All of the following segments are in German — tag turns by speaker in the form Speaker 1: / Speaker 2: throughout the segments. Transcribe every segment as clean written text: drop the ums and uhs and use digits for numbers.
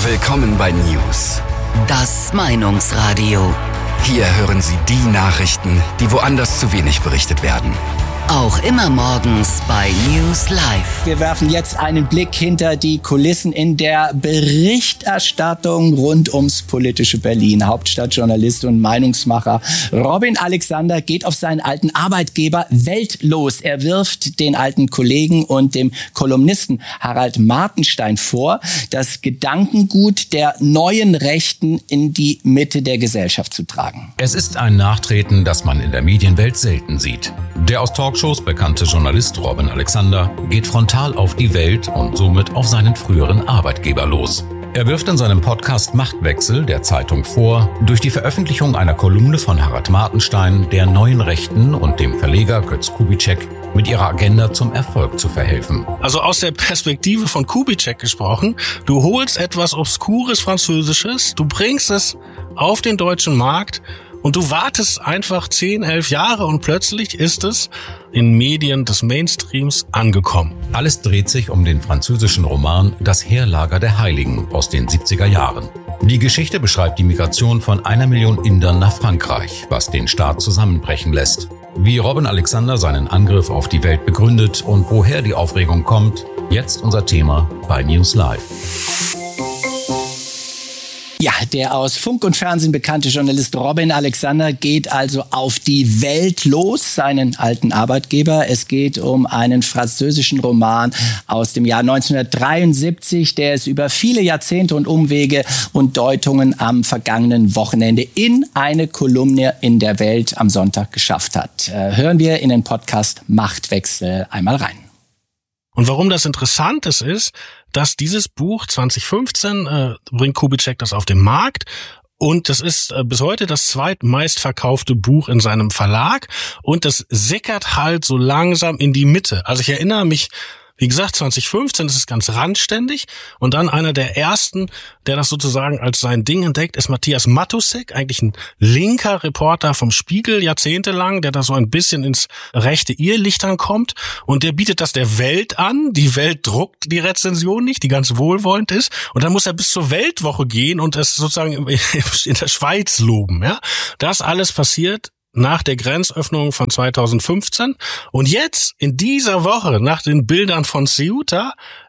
Speaker 1: Willkommen bei News.
Speaker 2: Das Meinungsradio.
Speaker 1: Hier hören Sie die Nachrichten, die woanders zu wenig berichtet werden.
Speaker 2: Auch immer morgens bei News Live.
Speaker 3: Wir werfen jetzt einen Blick hinter die Kulissen in der Berichterstattung rund ums politische Berlin. Hauptstadtjournalist und Meinungsmacher Robin Alexander geht auf seinen alten Arbeitgeber Welt los. Er wirft den alten Kollegen und dem Kolumnisten Harald Martenstein vor, das Gedankengut der neuen Rechten in die Mitte der Gesellschaft zu tragen.
Speaker 4: Es ist ein Nachtreten, das man in der Medienwelt selten sieht. Der aus Talkshows bekannte Journalist Robin Alexander geht frontal auf die Welt und somit auf seinen früheren Arbeitgeber los. Er wirft in seinem Podcast Machtwechsel der Zeitung vor, durch die Veröffentlichung einer Kolumne von Harald Martenstein der neuen Rechten und dem Verleger Götz Kubitschek mit ihrer Agenda zum Erfolg zu verhelfen.
Speaker 5: Also aus der Perspektive von Kubitschek gesprochen, du holst etwas obskures Französisches, du bringst es auf den deutschen Markt und du wartest einfach 10, 11 Jahre und plötzlich ist es in Medien des Mainstreams angekommen.
Speaker 4: Alles dreht sich um den französischen Roman Das Heerlager der Heiligen aus den 70er Jahren. Die Geschichte beschreibt die Migration von 1 Million Indern nach Frankreich, was den Staat zusammenbrechen lässt. Wie Robin Alexander seinen Angriff auf die Welt begründet und woher die Aufregung kommt, jetzt unser Thema bei News Live.
Speaker 3: Ja, der aus Funk und Fernsehen bekannte Journalist Robin Alexander geht also auf die Welt los, seinen alten Arbeitgeber. Es geht um einen französischen Roman aus dem Jahr 1973, der es über viele Jahrzehnte und Umwege und Deutungen am vergangenen Wochenende in eine Kolumne in der Welt am Sonntag geschafft hat. Hören wir in den Podcast Machtwechsel einmal rein.
Speaker 5: Und warum das interessant ist, dass dieses Buch 2015 bringt Kubitschek das auf den Markt und das ist bis heute das zweitmeistverkaufte Buch in seinem Verlag und das sickert halt so langsam in die Mitte. Also ich erinnere mich, wie gesagt, 2015 ist es ganz randständig und dann einer der ersten, der das sozusagen als sein Ding entdeckt, ist Matthias Matussek, eigentlich ein linker Reporter vom Spiegel jahrzehntelang, der da so ein bisschen ins rechte Irrlichtern kommt und der bietet das der Welt an. Die Welt druckt die Rezension nicht, die ganz wohlwollend ist und dann muss er bis zur Weltwoche gehen und es sozusagen in der Schweiz loben. Ja, das alles passiert nach der Grenzöffnung von 2015. Und jetzt, in dieser Woche, nach den Bildern von Ceuta,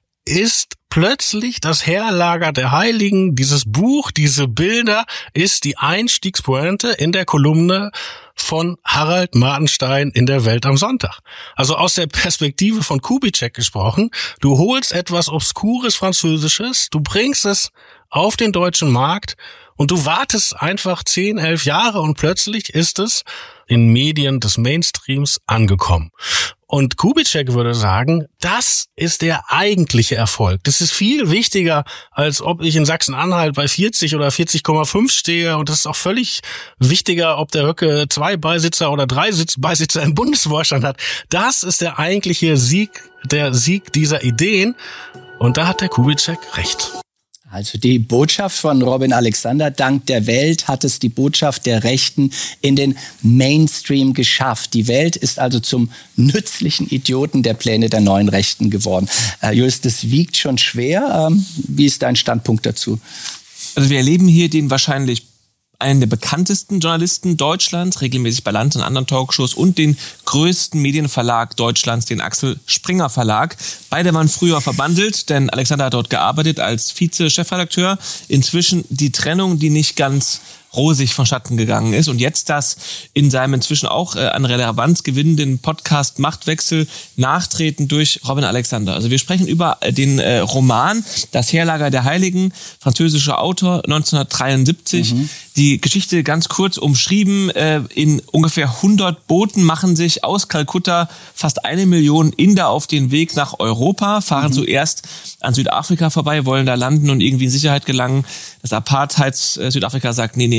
Speaker 5: ist plötzlich das Heerlager der Heiligen, dieses Buch, diese Bilder, ist die Einstiegspointe in der Kolumne von Harald Martenstein in der Welt am Sonntag. Also aus der Perspektive von Kubitschek gesprochen, du holst etwas obskures Französisches, du bringst es auf den deutschen Markt und du wartest einfach 10, 11 Jahre und plötzlich ist es in Medien des Mainstreams angekommen. Und Kubitschek würde sagen, das ist der eigentliche Erfolg. Das ist viel wichtiger, als ob ich in Sachsen-Anhalt bei 40 oder 40,5 stehe. Und das ist auch völlig wichtiger, ob der Höcke 2 Beisitzer oder 3 Beisitzer im Bundesvorstand hat. Das ist der eigentliche Sieg, der Sieg dieser Ideen. Und da hat der Kubitschek recht.
Speaker 3: Also die Botschaft von Robin Alexander, dank der Welt hat es die Botschaft der Rechten in den Mainstream geschafft. Die Welt ist also zum nützlichen Idioten der Pläne der neuen Rechten geworden. Julius, das wiegt schon schwer. Wie ist dein Standpunkt dazu?
Speaker 6: Also wir erleben hier den wahrscheinlich einen der bekanntesten Journalisten Deutschlands, regelmäßig bei Lanz und anderen Talkshows und den größten Medienverlag Deutschlands, den Axel Springer Verlag. Beide waren früher verbandelt, denn Alexander hat dort gearbeitet als Vize-Chefredakteur. Inzwischen die Trennung, die nicht ganz rosig vonstatten gegangen ist und jetzt das in seinem inzwischen auch an Relevanz gewinnenden Podcast Machtwechsel nachtreten durch Robin Alexander. Also wir sprechen über den Roman Das Heerlager der Heiligen, französischer Autor, 1973. Die Geschichte ganz kurz umschrieben, in ungefähr 100 Booten machen sich aus Kalkutta fast 1 Million Inder auf den Weg nach Europa, fahren zuerst an Südafrika vorbei, wollen da landen und irgendwie in Sicherheit gelangen. Das Apartheids-Südafrika sagt, nee.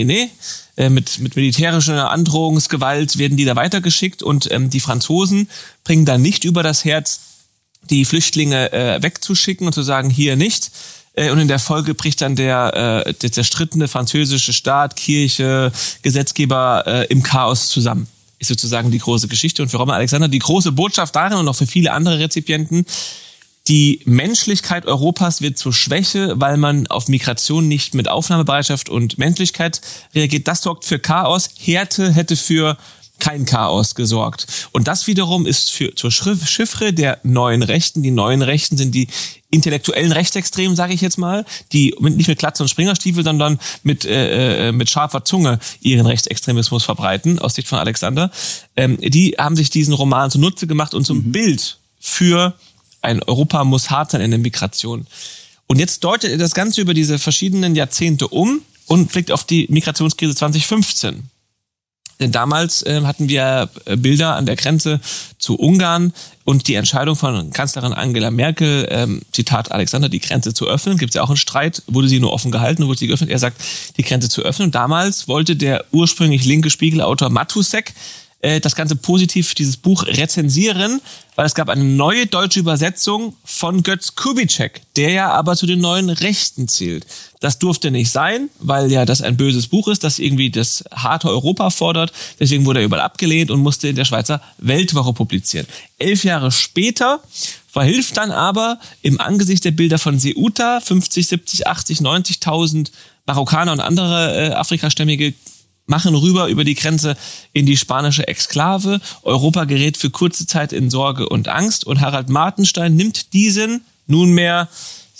Speaker 6: Mit militärischer Androhungsgewalt werden die da weitergeschickt und die Franzosen bringen dann nicht über das Herz, die Flüchtlinge wegzuschicken und zu sagen, hier nicht. Und in der Folge bricht dann der zerstrittene französische Staat, Kirche, Gesetzgeber im Chaos zusammen. Ist sozusagen die große Geschichte. Und für Robin Alexander die große Botschaft darin und auch für viele andere Rezipienten, Die Menschlichkeit Europas wird zur Schwäche, weil man auf Migration nicht mit Aufnahmebereitschaft und Menschlichkeit reagiert. Das sorgt für Chaos. Härte hätte für kein Chaos gesorgt. Und das wiederum ist zur Chiffre der neuen Rechten. Die neuen Rechten sind die intellektuellen Rechtsextremen, sage ich jetzt mal, die nicht mit Glatze und Springerstiefel, sondern mit scharfer Zunge ihren Rechtsextremismus verbreiten, aus Sicht von Alexander. Die haben sich diesen Roman zunutze gemacht und zum Bild für ein Europa muss hart sein in der Migration. Und jetzt deutet er das Ganze über diese verschiedenen Jahrzehnte um und blickt auf die Migrationskrise 2015. Denn damals hatten wir Bilder an der Grenze zu Ungarn und die Entscheidung von Kanzlerin Angela Merkel, Zitat Alexander, die Grenze zu öffnen. Gibt es ja auch einen Streit, wurde sie nur offen gehalten, wurde sie geöffnet? Er sagt, die Grenze zu öffnen. Und damals wollte der ursprünglich linke Spiegelautor Matusek das Ganze positiv, dieses Buch rezensieren, weil es gab eine neue deutsche Übersetzung von Götz Kubitschek, der ja aber zu den neuen Rechten zählt. Das durfte nicht sein, weil ja das ein böses Buch ist, das irgendwie das harte Europa fordert. Deswegen wurde er überall abgelehnt und musste in der Schweizer Weltwoche publizieren. 11 Jahre später verhilft dann aber im Angesicht der Bilder von Ceuta 50, 70, 80, 90.000 Marokkaner und andere Afrikastämmige machen rüber über die Grenze in die spanische Exklave. Europa gerät für kurze Zeit in Sorge und Angst und Harald Martenstein nimmt diesen nunmehr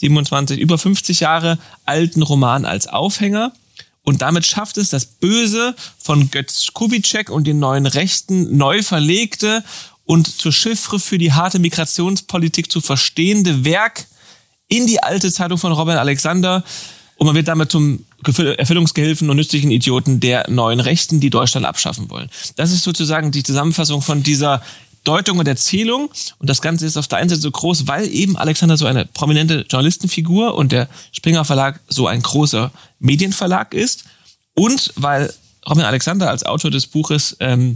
Speaker 6: 27, über 50 Jahre alten Roman als Aufhänger und damit schafft es das Böse von Götz Kubitschek und den neuen Rechten neu verlegte und zur Chiffre für die harte Migrationspolitik zu verstehende Werk in die alte Zeitung von Robin Alexander. Und man wird damit zum Erfüllungsgehilfen und nützlichen Idioten der neuen Rechten, die Deutschland abschaffen wollen. Das ist sozusagen die Zusammenfassung von dieser Deutung und Erzählung. Und das Ganze ist auf der einen Seite so groß, weil eben Alexander so eine prominente Journalistenfigur und der Springer Verlag so ein großer Medienverlag ist. Und weil Robin Alexander als Autor des Buches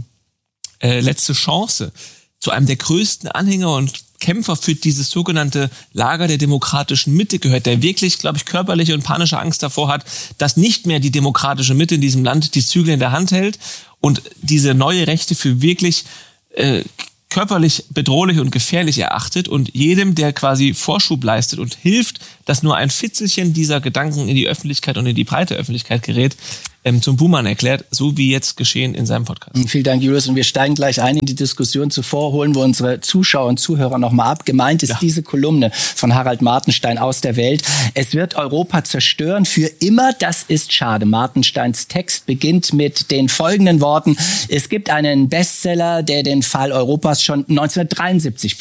Speaker 6: Letzte Chance zu einem der größten Anhänger und Kämpfer für dieses sogenannte Lager der demokratischen Mitte gehört, der wirklich, glaube ich, körperliche und panische Angst davor hat, dass nicht mehr die demokratische Mitte in diesem Land die Zügel in der Hand hält und diese neue Rechte für wirklich körperlich bedrohlich und gefährlich erachtet und jedem, der quasi Vorschub leistet und hilft, dass nur ein Fitzelchen dieser Gedanken in die Öffentlichkeit und in die breite Öffentlichkeit gerät, zum Buhmann erklärt, so wie jetzt geschehen in seinem Podcast.
Speaker 3: Vielen Dank, Julius. Und wir steigen gleich ein in die Diskussion. Zuvor holen wir unsere Zuschauer und Zuhörer nochmal ab. Gemeint ist diese Kolumne von Harald Martenstein aus der Welt. Es wird Europa zerstören für immer. Das ist schade. Martensteins Text beginnt mit den folgenden Worten. Es gibt einen Bestseller, der den Fall Europas schon 1973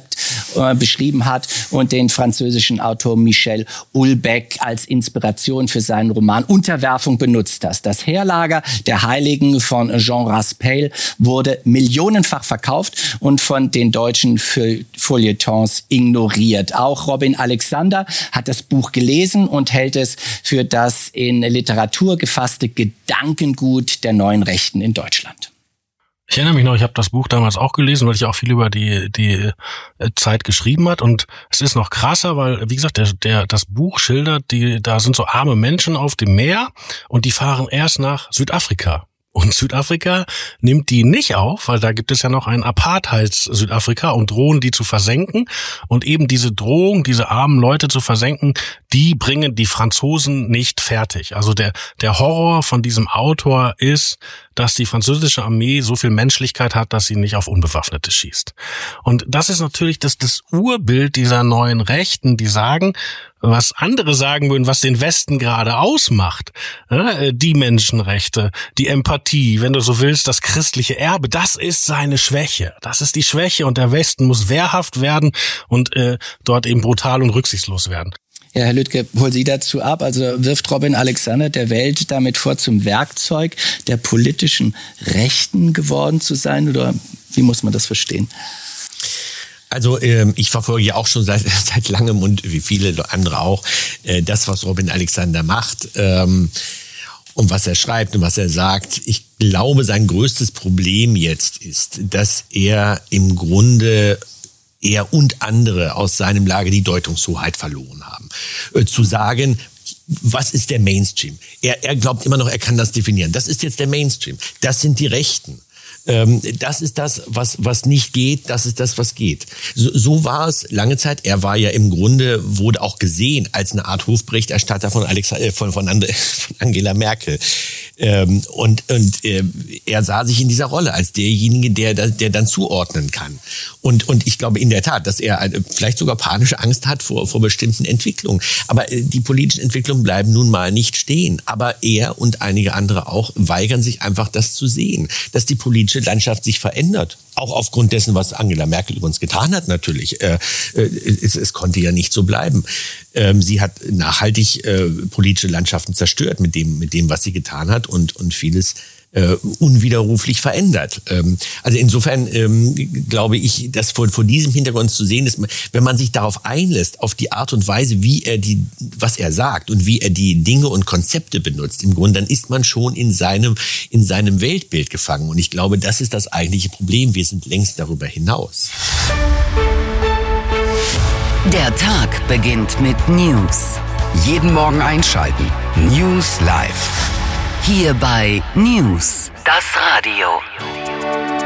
Speaker 3: beschrieben hat und den französischen Autor Michel Houellebecq als Inspiration für seinen Roman Unterwerfung benutzt hat. Das Heerlager der Heiligen von Jean Raspail wurde millionenfach verkauft und von den deutschen Feuilletons ignoriert. Auch Robin Alexander hat das Buch gelesen und hält es für das in Literatur gefasste Gedankengut der neuen Rechten in Deutschland.
Speaker 5: Ich erinnere mich noch, ich habe das Buch damals auch gelesen, weil ich auch viel über die Zeit geschrieben hat. Und es ist noch krasser, weil, wie gesagt, das Buch schildert, da sind so arme Menschen auf dem Meer und die fahren erst nach Südafrika. Und Südafrika nimmt die nicht auf, weil da gibt es ja noch ein Apartheids-Südafrika und drohen die zu versenken. Und eben diese Drohung, diese armen Leute zu versenken, die bringen die Franzosen nicht fertig. Also der Horror von diesem Autor ist, dass die französische Armee so viel Menschlichkeit hat, dass sie nicht auf Unbewaffnete schießt. Und das ist natürlich das Urbild dieser neuen Rechten, die sagen, was andere sagen würden, was den Westen gerade ausmacht. Die Menschenrechte, die Empathie, wenn du so willst, das christliche Erbe, das ist seine Schwäche. Das ist die Schwäche und der Westen muss wehrhaft werden und dort eben brutal und rücksichtslos werden.
Speaker 3: Ja, Herr Lüdke, hol Sie dazu ab. Also wirft Robin Alexander der Welt damit vor, zum Werkzeug der politischen Rechten geworden zu sein? Oder wie muss man das verstehen?
Speaker 7: Also ich verfolge ja auch schon seit langem und wie viele andere auch das, was Robin Alexander macht und was er schreibt und was er sagt. Ich glaube, sein größtes Problem jetzt ist, dass er im Grunde er und andere aus seinem Lager die Deutungshoheit verloren haben. Zu sagen, was ist der Mainstream? Er glaubt immer noch, er kann das definieren. Das ist jetzt der Mainstream. Das sind die Rechten. Das ist das, was nicht geht, das ist das, was geht. So war es lange Zeit. Er war ja im Grunde, wurde auch gesehen als eine Art Hofberichterstatter von Angela Merkel. Und er sah sich in dieser Rolle als derjenige, der dann zuordnen kann. Und ich glaube in der Tat, dass er vielleicht sogar panische Angst hat vor bestimmten Entwicklungen. Aber die politischen Entwicklungen bleiben nun mal nicht stehen. Aber er und einige andere auch weigern sich einfach, das zu sehen, dass die politische Landschaft sich verändert. Auch aufgrund dessen, was Angela Merkel übrigens getan hat natürlich. Es konnte ja nicht so bleiben. Sie hat nachhaltig politische Landschaften zerstört mit dem, was sie getan hat und vieles unwiderruflich verändert. Also insofern glaube ich, dass vor diesem Hintergrund zu sehen ist, wenn man sich darauf einlässt, auf die Art und Weise, was er sagt und wie er die Dinge und Konzepte benutzt, im Grunde, dann ist man schon in seinem Weltbild gefangen. Und ich glaube, das ist das eigentliche Problem. Wir sind längst darüber hinaus.
Speaker 2: Der Tag beginnt mit News.
Speaker 1: Jeden Morgen einschalten. News Live.
Speaker 2: Hier bei News, das Radio.